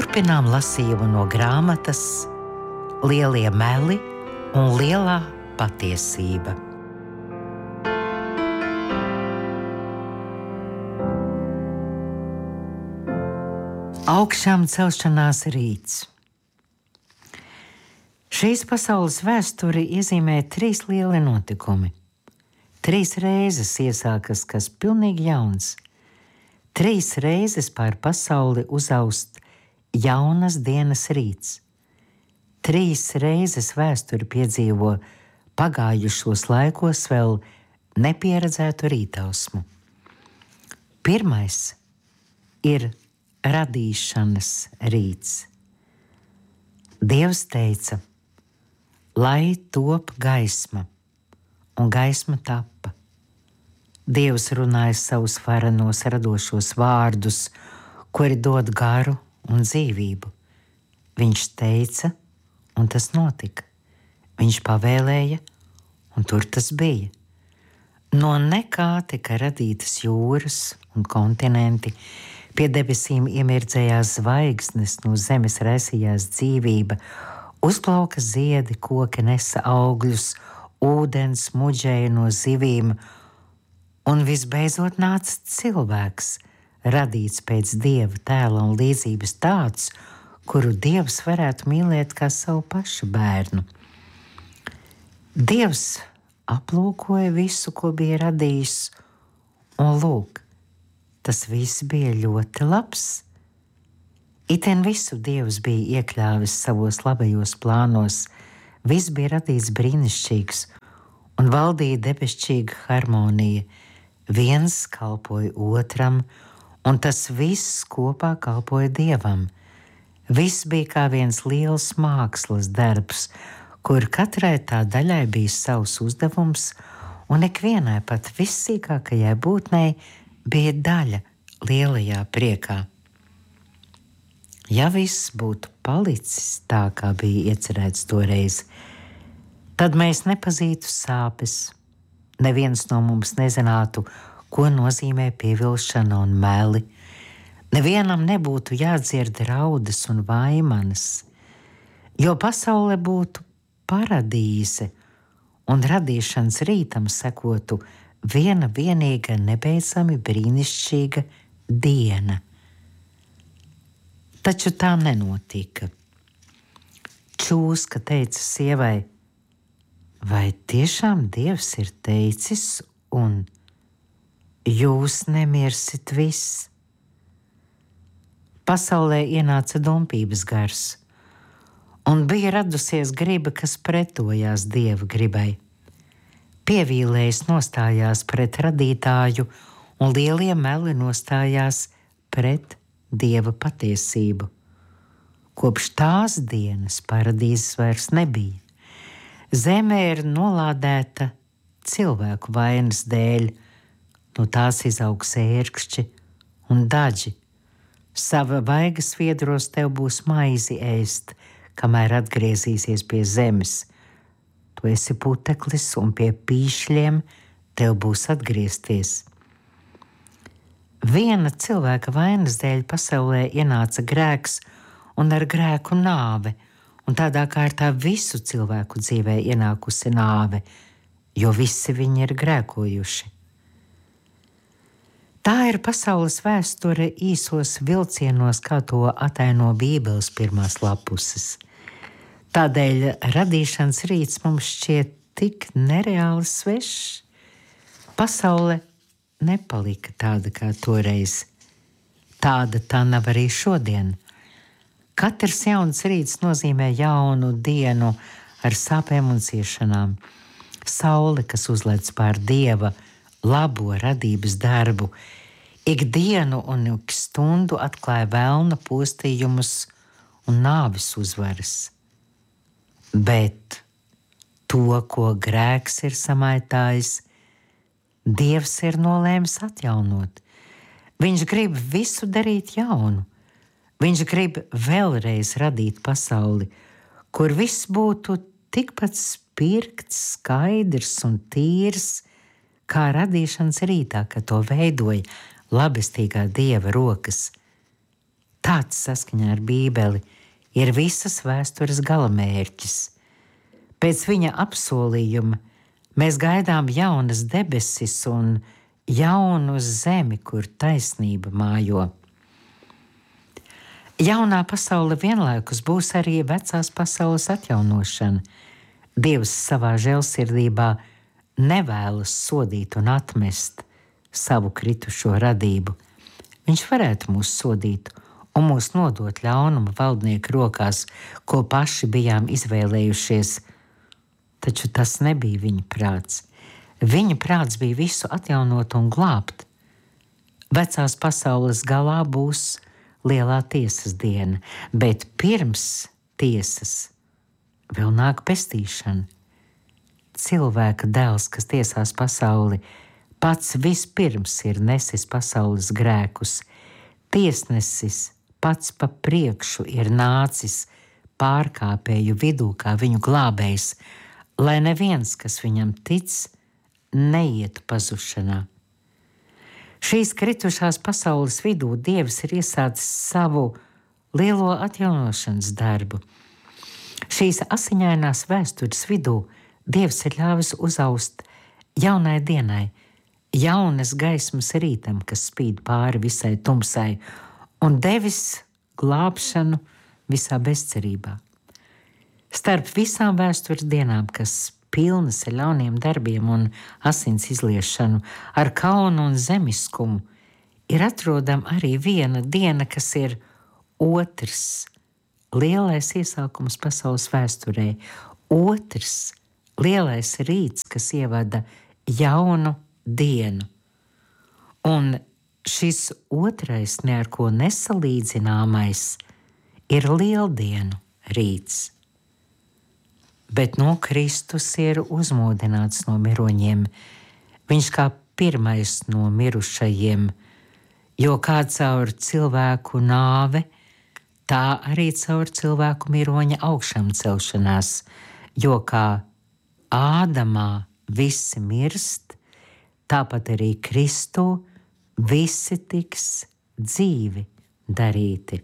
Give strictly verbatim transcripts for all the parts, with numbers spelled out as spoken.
Turpinām lasījumu no grāmatas Lielie meli un lielā patiesība. Augšām celšanās rīts. Šīs pasaules vēsturi iezīmē trīs lieli notikumi. Trīs reizes iesākas kas pilnīgi jauns. Trīs reizes pār pasauli uzaust jaunas dienas rīts. Trīs reizes vēsturi piedzīvo pagājušos laikos vēl nepieredzētu rītausmu. Pirmais ir radīšanas rīts. Dievs teica, lai top gaisma, un gaisma tappa. Dievs runāja savus varenos radošos vārdus, kuri dod garu un dzīvību. Viņš teica, un tas notika. Viņš pavēlēja, un tur tas bija. No nekā tika radītas jūras un kontinenti, pie debesīm iemirdzējās zvaigznes, no zemes raisījās dzīvība, uzplauka ziedi, koki nesa augļus, ūdens muģēja no zivīm, un visbeidzot nāca cilvēks, radīts pēc Dieva tēla un līdzības tāds, kuru Dievs varētu mīlēt kā savu pašu bērnu. Dievs aplūkoja visu, ko bija radījis, un lūk, tas viss bija ļoti labs. Iten visu Dievs bija iekļāvis savos labajos plānos, viss bija radīts brīnišķīgs, un valdīja debesšķīga harmonija. Viens kalpoja otram, un tas viss kopā kalpoja Dievam. Viss bija kā viens liels mākslas darbs, kur katrai tā daļai bija savs uzdevums, un ikvienai pat vissīkākajai būtnei bija daļa lielajā priekā. Ja viss būtu palicis tā, kā bija iecerēts toreiz, tad mēs nepazītu sāpes. Neviens no mums nezinātu, ko nozīmē pievilšana un meli. Nevienam nebūtu jādzird raudas un vaimanas, jo pasaule būtu paradīze, un radīšanas rītam sekotu viena vienīga nebeidzami brīnišķīga diena. Taču tā nenotika. Čūska teica sievai, vai tiešām Dievs ir teicis, un jūs nemirsit viss? Pasaulē ienāca dumpības gars, un bija radusies griba, kas pretojās Dieva gribai. Pievīlējs nostājās pret radītāju, un lielie meli nostājās pret Dieva patiesību. Kopš tās dienas paradīzes vairs nebija. Zeme ir nolādēta cilvēku vainas dēļ, no tās izaugs ērkšķi un daži. Sava vaigas viedros tev būs maizi ēst, kamēr atgriezīsies pie zemes. Tu esi puteklis, un pie pīšļiem tev būs atgriezties. Viena cilvēka vainas dēļ pasaulē ienāca grēks, un ar grēku nāve, un tādā kārtā visu cilvēku dzīvē ienākusi nāve, jo visi viņi ir grēkojuši. Tā ir pasaules vēsture īsos vilcienos, kā to ataino Bībeles pirmās lapuses. Tādēļ radīšanas rīts mums šķiet tik nereāli svešs. Pasaule nepalika tāda kā toreiz. Tāda tā nav arī šodien. Katrs jauns rīts nozīmē jaunu dienu ar sāpēm un ciešanām. Saule, kas uzlec pār Dieva labo radības darbu, ikdienu un ik stundu atklāja velna postījumus un nāves uzvaras. Bet to, ko grēks ir samaitājis, Dievs ir nolēmis atjaunot. Viņš grib visu darīt jaunu. Viņš grib vēlreiz radīt pasauli, kur viss būtu tikpat spirgts, skaidrs un tīrs, kā radīšanas rītā, kad to veidoja labestīgā Dieva rokas. Tāds saskaņā ar Bībeli ir visas vēstures galamērķis. Pēc viņa apsolījuma mēs gaidām jaunas debesis un jaunu zemi, kur taisnība mājo. Jaunā pasaule vienlaikus būs arī vecās pasaules atjaunošana. Dievs savā žēlsirdībā nevēlas sodīt un atmest savu kritušo radību. Viņš varētu mūs sodīt un mūs nodot ļaunuma valdnieku rokās, ko paši bijām izvēlējušies, taču tas nebija viņa prāts. Viņa prāts bija visu atjaunot un glābt. Vecās pasaules galā būs lielā tiesas diena, bet pirms tiesas vēl nāk pestīšana. Cilvēka dēls, kas tiesās pasauli, pats vispirms ir nesis pasaules grēkus. Tiesnesis pats pa priekšu ir nācis pārkāpēju vidū kā viņu glābējs, lai neviens, kas viņam tic, neietu pazušanā. Šīs kritušās pasaules vidū Dievs ir iesācis savu lielo atjaunošanas darbu. Šīs asiņainās vēstures vidū Dievs ir ļāvis uzaust jaunai dienai, jaunas gaismas rītam, kas spīd pāri visai tumsai, un devis glābšanu visā bezcerībā. Starp visām vēstures dienām, kas pilnas ar ļauniem darbiem un asins izliešanu, ar kaunu un zemiskumu, ir atrodama arī viena diena, kas ir otrs lielais iesākums pasaules vēsturē, otrs lielais rīts, kas ievada jaunu dienu. Un šis otrais ne ar ko nesalīdzināmais ir lieldienu rīts. Bet no Kristus ir uzmodināts no miroņiem, viņš kā pirmais no mirušajiem, jo kā caur cilvēku nāve, tā arī caur cilvēku miroņa augšām celšanās, jo kā Ādamā visi mirst, tāpat arī Kristū visi tiks dzīvi darīti.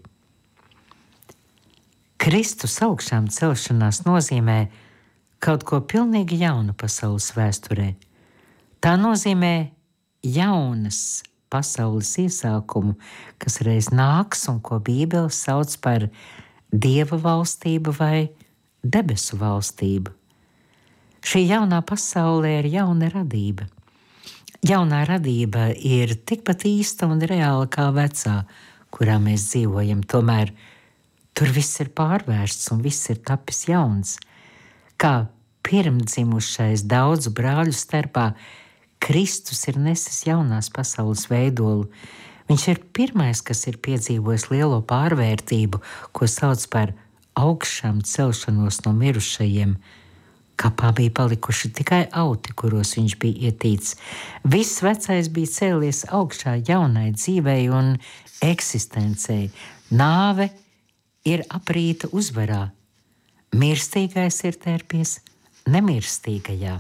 Kristus augšām celšanās nozīmē kaut ko pilnīgi jaunu pasaules vēsturē. Tā nozīmē jaunas pasaules iesākumu, kas reiz nāks un ko Bībele sauc par Dieva valstību vai debesu valstību. Šī jaunā pasaulē ir jauna radība. Jaunā radība ir tikpat īsta un reāla kā vecā, kurā mēs dzīvojam, tomēr tur viss ir pārvērsts un viss ir tapis jauns. Kā pirmdzimušais daudzu brāļu starpā, Kristus ir nesis jaunās pasaules veidolu. Viņš ir pirmais, kas ir piedzīvojis lielo pārvērtību, ko sauc par augšām celšanos no mirušajiem. Kapā bija palikuši tikai auti, kuros viņš bija ietīts. Viss vecais bija cēlies augšā jaunai dzīvei un eksistencei. Nāve ir aprīta uzvarā. Mirstīgais ir tērpies nemirstīgajā.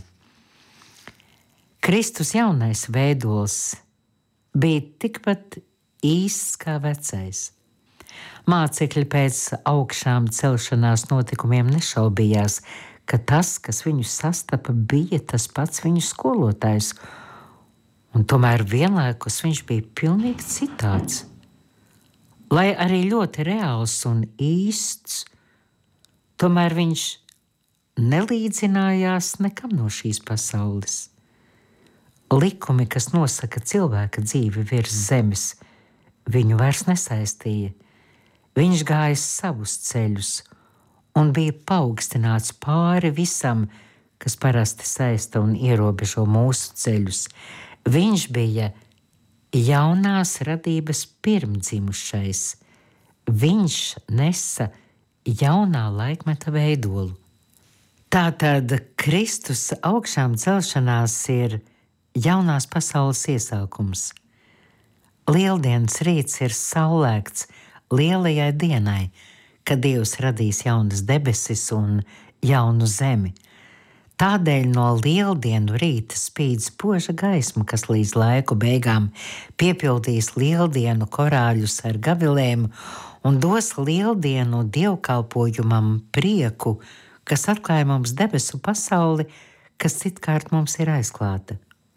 Kristus jaunais veidols bija tikpat īsts kā vecais. Mācekļi pēc augšām celšanās notikumiem nešaubījās, ka tas, kas viņus sastapa, bija tas pats viņu skolotājs, un tomēr vienlaikus viņš bija pilnīgi citāds. Lai arī ļoti reāls un īsts, tomēr viņš nelīdzinājās nekam no šīs pasaules. Likumi, kas nosaka cilvēka dzīvi virs zemes, viņu vairs nesaistīja. Viņš gāja savus ceļus un bija paaugstināts pāri visam, kas parasti saista un ierobežo mūsu ceļus. Viņš bija jaunās radības pirmdzimušais. Viņš nesa jaunā laikmeta veidolu. Tātad Kristus augšām celšanās ir jaunās pasaules iesākums. Lieldienas rīts ir saulēkts lielajai dienai, kad Dievs radīs jaunas debesis un jaunu zemi. Tādēļ no lieldienu rīta spīd spoža gaisma, kas līdz laiku beigām piepildīs lieldienu korāļus ar gavilēm un dos lieldienu dievkalpojumam prieku, kas atklāja mums debesu pasauli, kas citkārt mums ir aizklāta.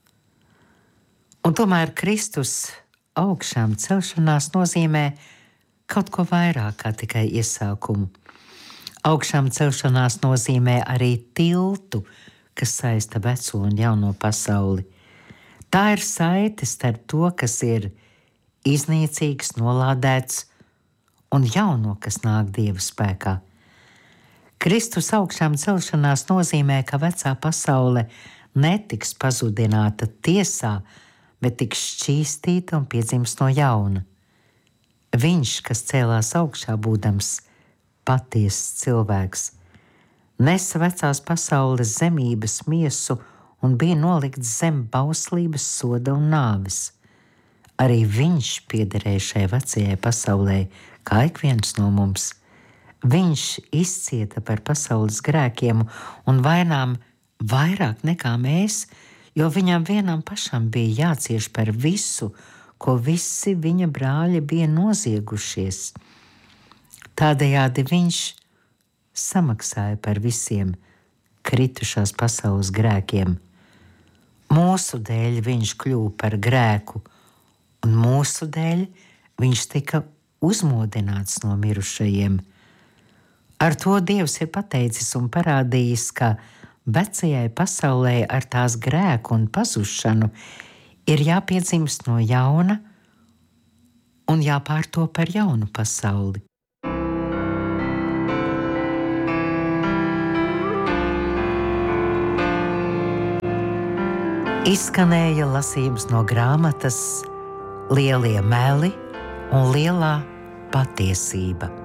Un tomēr Kristus augšām celšanās nozīmē kaut ko vairāk kā tikai iesākumu. Augšām celšanās nozīmē arī tiltu, kas saista veco un jauno pasauli. Tā ir saite starp to, kas ir iznīcīgs, nolādēts, un jauno, kas nāk Dieva spēkā. Kristus augšām celšanās nozīmē, ka vecā pasaule netiks pazudināta tiesā, bet tiks šķīstīta un piedzims no jauna. Viņš, kas cēlās augšā būdams patiess cilvēks, nesa vecās pasaules zemības miesu un bija nolikts zem bauslības, soda un nāves. Arī viņš piederēja šai vecajai pasaulē, kā ik viens no mums. Viņš izcieta par pasaules grēkiem un vainām vairāk nekā mēs, jo viņam vienam pašam bija jācieš par visu, ko visi viņa brāļi bija noziegušies. Tādējādi viņš samaksāja par visiem kritušās pasaules grēkiem. Mūsu dēļ viņš kļuva par grēku, un mūsu dēļ viņš tika uzmodināts no mirušajiem. Ar to Dievs ir pateicis un parādījis, ka vecajai pasaulē ar tās grēku un pazušanu ir jāpiedzimst no jauna un jāpārto par jaunu pasauli. Izskanēja lasījums no grāmatas Lielie meli un lielā patiesība.